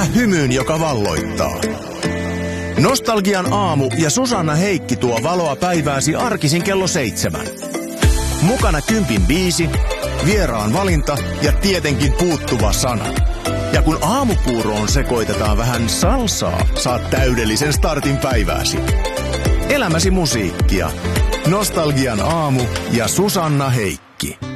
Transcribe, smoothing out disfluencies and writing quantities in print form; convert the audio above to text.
Elä hymyyn, joka valloittaa. Nostalgian aamu ja Susanna Heikki tuo valoa päivääsi arkisin kello 7. Mukana kympin biisi, vieraan valinta ja tietenkin puuttuva sana. Ja kun aamupuuroon sekoitetaan vähän salsaa, saat täydellisen startin päivääsi. Elämäsi musiikkia. Nostalgian aamu ja Susanna Heikki.